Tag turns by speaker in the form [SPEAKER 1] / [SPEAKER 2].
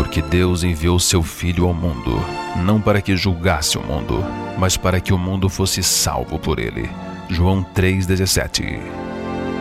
[SPEAKER 1] Porque Deus enviou seu Filho ao mundo, não para que julgasse o mundo, mas para que o mundo fosse salvo por ele. João 3,17.